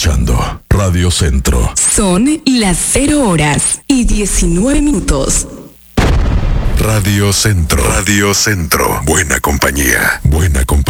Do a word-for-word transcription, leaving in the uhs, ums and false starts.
escuchando Radio Centro. Son las cero horas y diecinueve minutos. Radio Centro. Radio Centro. Buena compañía. Buena compañía.